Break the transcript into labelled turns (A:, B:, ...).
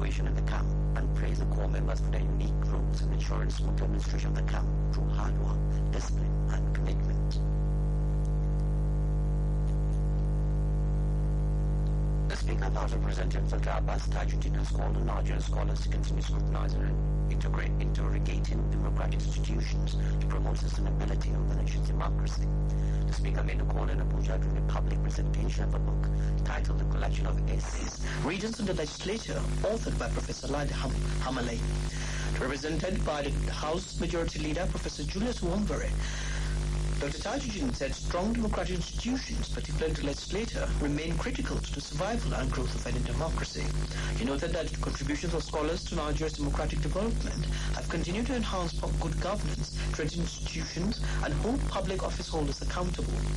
A: situation in the camp and praised the core members for their unique roles in ensuring smooth administration of the camp through hard work, discipline, and commitment. The Speaker thought Representative Dr. Abbas Tajuddin has called on Nigerian scholars to continue scrutinizing and interrogating democratic institutions to promote sustainability of the nation's democracy. The Speaker made the call in Abuja during a public presentation of a book titled The Collection of Essays, Readings on the Legislature, authored by Professor Ladi Hamalay. Represented by the House Majority Leader, Professor Julius Wambere, Dr. Tajuddin said strong democratic institutions, particularly the legislature, remain critical to the survival and growth of any democracy. He noted that contributions of scholars to Nigeria's democratic development have continued to enhance good governance, strengthen institutions, and hold public office holders accountable.